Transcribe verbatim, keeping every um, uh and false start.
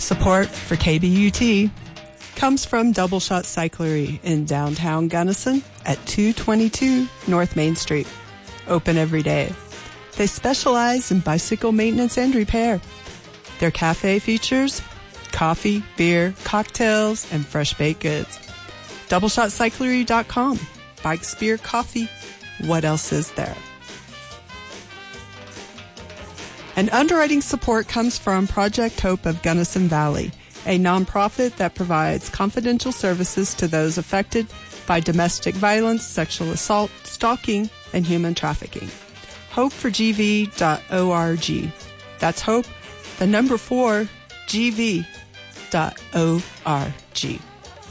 Support for K B U T comes from Double Shot Cyclery in downtown Gunnison at two twenty-two North Main Street. Open every day. They specialize in bicycle maintenance and repair. Their cafe features coffee, beer, cocktails, and fresh baked goods. double shot cyclery dot com. Bikes, beer, coffee. What else is there? And underwriting support comes from Project Hope of Gunnison Valley, a nonprofit that provides confidential services to those affected by domestic violence, sexual assault, stalking, and human trafficking. hope for g v dot org. That's hope, the number four, G V dot O R G.